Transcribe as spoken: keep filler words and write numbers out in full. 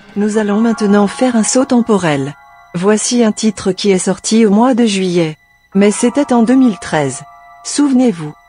Nous allons maintenant faire un saut temporel. Voici un titre qui est sorti au mois de juillet. Mais c'était en deux mille treize. Souvenez-vous.